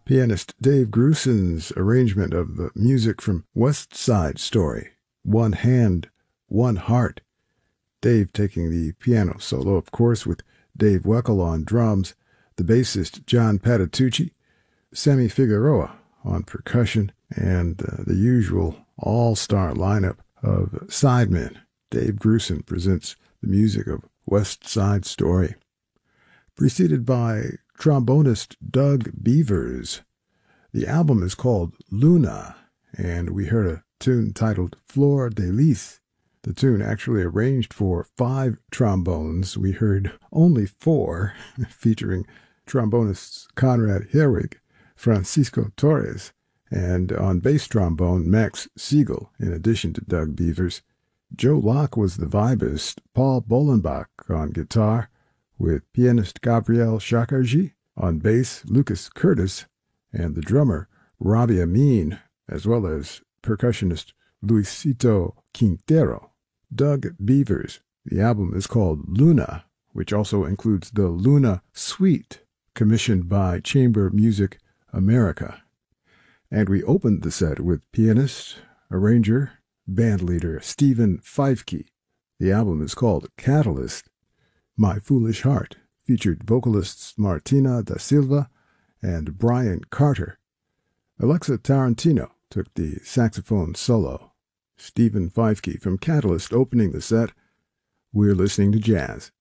Pianist Dave Grusin's arrangement of the music from West Side Story, One Hand, One Heart. Dave taking the piano solo, of course, with Dave Weckl on drums, the bassist John Patitucci, Sammy Figueroa on percussion, and the usual all-star lineup of sidemen. Dave Grusin presents the music of West Side Story. Preceded by trombonist Doug Beavers. The album is called Luna, and we heard a tune titled Flor de Lis. The tune actually arranged for 5 trombones. We heard only 4, featuring trombonists Conrad Herwig, Francisco Torres, and on bass trombone Max Siegel, in addition to Doug Beavers. Joe Locke was the vibist, Paul Bolenbach on guitar, with pianist Gabriel Shakarji, on bass Lucas Curtis, and the drummer Robbie Amin, as well as percussionist Luisito Quintero. Doug Beavers. The album is called Luna, which also includes the Luna Suite, commissioned by Chamber Music America. And we opened the set with pianist, arranger, bandleader Stephen Feifke. The album is called Catalyst. My Foolish Heart featured vocalists Martina da Silva and Brian Carter. Alexa Tarantino took the saxophone solo. Stephen Feifke from Catalyst opening the set. We're listening to jazz.